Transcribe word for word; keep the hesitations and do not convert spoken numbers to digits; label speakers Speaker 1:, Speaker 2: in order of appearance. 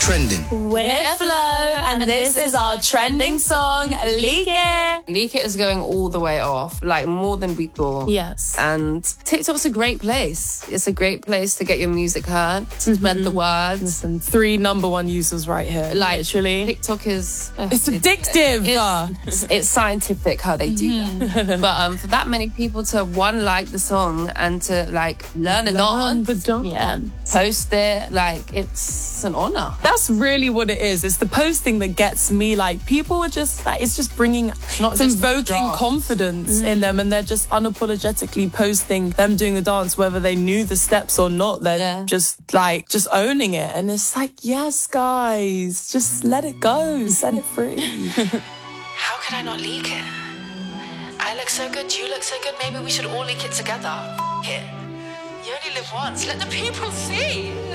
Speaker 1: trending.
Speaker 2: We're Flo, and this is our trending song, Leak It.
Speaker 3: Leak It is going all the way off, like more than we thought.
Speaker 2: Yes.
Speaker 3: And TikTok's a great place. It's a great place to get your music heard, to spread the words.
Speaker 2: Listen, three number one users right here.
Speaker 3: Like,
Speaker 2: literally.
Speaker 3: TikTok is... Uh,
Speaker 2: It's addictive.
Speaker 3: It's, it's scientific how they do that. But um, for that many people to, one, like the song and to, like, learn a
Speaker 2: Learn
Speaker 3: dance,
Speaker 2: the dance.
Speaker 3: yeah, post it, like, it's an honor.
Speaker 2: That's really what it is. It's the posting that gets me. Like, people are just like, it's just bringing,
Speaker 3: Not
Speaker 2: it's
Speaker 3: just
Speaker 2: invoking
Speaker 3: draft.
Speaker 2: confidence in them, and they're just unapologetically posting them doing the dance, whether they knew the steps or not. They're
Speaker 3: Yeah.
Speaker 2: just like, just owning it. And it's like, yes, guys, just let it go, set it free.
Speaker 4: How could I not leak it? I look so good, you look so good, maybe we should all leak it together. F- it. You only live once, let the people see.